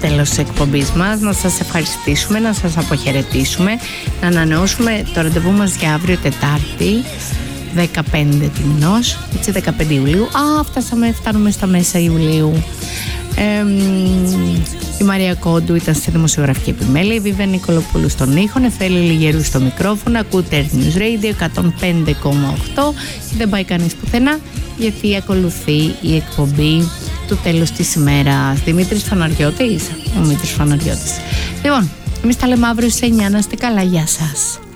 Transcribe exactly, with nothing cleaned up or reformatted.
τέλος της εκπομπής μας. Να σας ευχαριστήσουμε, να σας αποχαιρετήσουμε, να ανανεώσουμε το ραντεβού μας για αύριο Τετάρτη δεκαπέντε του μηνός, έτσι, δεκαπέντε Ιουλίου. Α, φτάσαμε, φτάνουμε στα μέσα Ιουλίου. Ε, η Μαρία Κόντου ήταν στη δημοσιογραφική επιμέλεια, η Βίβια Νικολοπούλου στον ήχο, Νεφέλη Λιγερού στο μικρόφωνο. Ακούτε Earth News Radio εκατόν πέντε κόμμα οκτώ και δεν πάει κανείς πουθενά, γιατί ακολουθεί η εκπομπή του τέλους της ημέρας. Δημήτρης Φαναριώτης, ο Δημήτρης Φαναριώτης. Λοιπόν, εμείς τα λέμε αύριο σε εννιά. Να είστε καλά, γεια σας.